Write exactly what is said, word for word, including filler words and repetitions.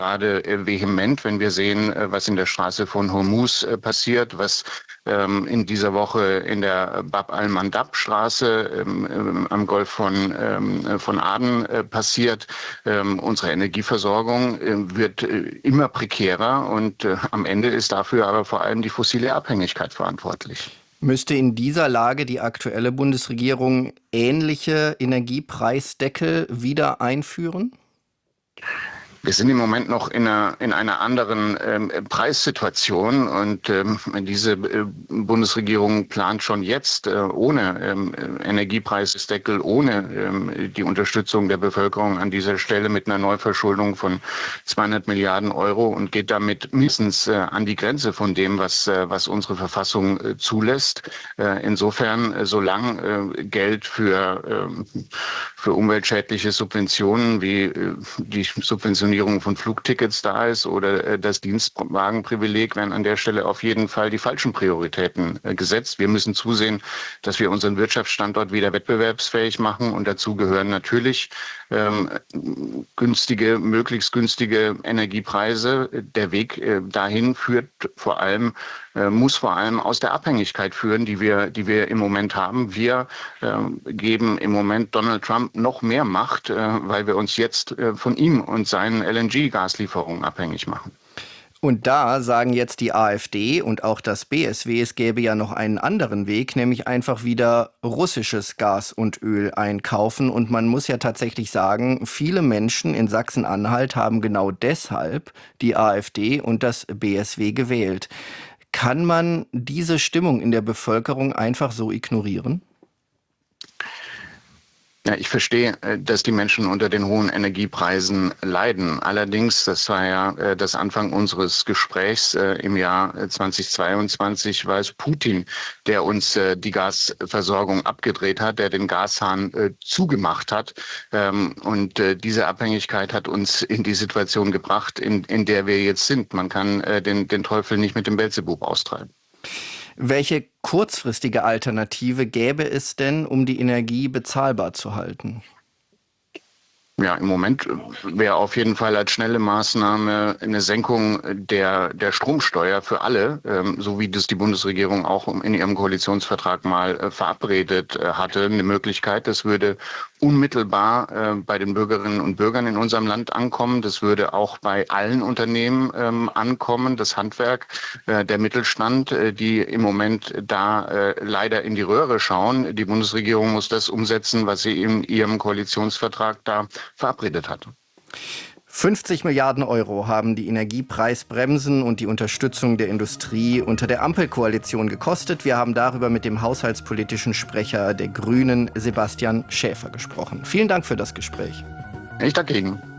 gerade äh, vehement, wenn wir sehen, äh, was in der Straße von Hormuz äh, passiert, was ähm, in dieser Woche in der Bab al-Mandab-Straße ähm, ähm, am Golf von, ähm, von Aden äh, passiert. Ähm, unsere Energieversorgung äh, wird äh, immer prekärer und äh, am Ende ist dafür aber vor allem die fossile Abhängigkeit verantwortlich. Müsste in dieser Lage die aktuelle Bundesregierung ähnliche Energiepreisdeckel wieder einführen? Wir sind im Moment noch in einer, in einer anderen ähm, Preissituation und ähm, diese äh, Bundesregierung plant schon jetzt äh, ohne ähm, Energiepreisdeckel, ohne ähm, die Unterstützung der Bevölkerung an dieser Stelle mit einer Neuverschuldung von zweihundert Milliarden Euro und geht damit mindestens äh, an die Grenze von dem, was, äh, was unsere Verfassung äh, zulässt. Äh, insofern, äh, solange äh, Geld für, äh, für umweltschädliche Subventionen wie äh, die Subventionen von Flugtickets da ist oder äh, das Dienstwagenprivileg, werden an der Stelle auf jeden Fall die falschen Prioritäten äh, gesetzt. Wir müssen zusehen, dass wir unseren Wirtschaftsstandort wieder wettbewerbsfähig machen und dazu gehören natürlich ähm, günstige, möglichst günstige Energiepreise. Der Weg äh, dahin führt vor allem äh, muss vor allem aus der Abhängigkeit führen, die wir, die wir im Moment haben. Wir äh, geben im Moment Donald Trump noch mehr Macht, äh, weil wir uns jetzt äh, von ihm und seinen L N G-Gaslieferungen abhängig machen. Und da sagen jetzt die AfD und auch das B S W, es gäbe ja noch einen anderen Weg, nämlich einfach wieder russisches Gas und Öl einkaufen. Und man muss ja tatsächlich sagen, viele Menschen in Sachsen-Anhalt haben genau deshalb die AfD und das B S W gewählt. Kann man diese Stimmung in der Bevölkerung einfach so ignorieren? Ja, ich verstehe, dass die Menschen unter den hohen Energiepreisen leiden. Allerdings, das war ja das Anfang unseres Gesprächs im Jahr zweitausendzweiundzwanzig, war es Putin, der uns die Gasversorgung abgedreht hat, der den Gashahn zugemacht hat. Und diese Abhängigkeit hat uns in die Situation gebracht, in, in der wir jetzt sind. Man kann den, den Teufel nicht mit dem Beelzebub austreiben. Welche kurzfristige Alternative gäbe es denn, um die Energie bezahlbar zu halten? Ja, im Moment wäre auf jeden Fall als schnelle Maßnahme eine Senkung der, der Stromsteuer für alle, ähm, so wie das die Bundesregierung auch in ihrem Koalitionsvertrag mal äh, verabredet äh, hatte, eine Möglichkeit. Das würde unmittelbar äh, bei den Bürgerinnen und Bürgern in unserem Land ankommen. Das würde auch bei allen Unternehmen ähm, ankommen. Das Handwerk, äh, der Mittelstand, äh, die im Moment da äh, leider in die Röhre schauen. Die Bundesregierung muss das umsetzen, was sie in ihrem Koalitionsvertrag da verabredet hat. fünfzig Milliarden Euro haben die Energiepreisbremsen und die Unterstützung der Industrie unter der Ampelkoalition gekostet. Wir haben darüber mit dem haushaltspolitischen Sprecher der Grünen, Sebastian Schäfer, gesprochen. Vielen Dank für das Gespräch. Ich danke Ihnen.